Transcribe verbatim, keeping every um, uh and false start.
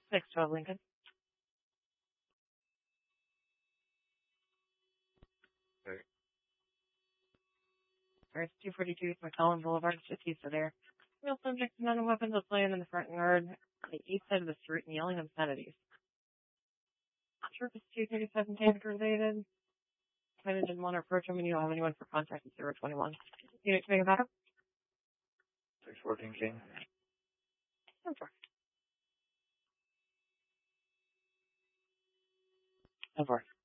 six twelve Lincoln. Okay. There's two forty-two McCollum Boulevard, just east of there. Real subject to none weapons was laying in the front yard, on the east side of the street, and yelling obscenities. Service two thirty-seven K activated. Kind of didn't want to approach him, and you don't have anyone for contact at zero twenty-one. Unit to make a backup? six fourteen King. ten four. ten four.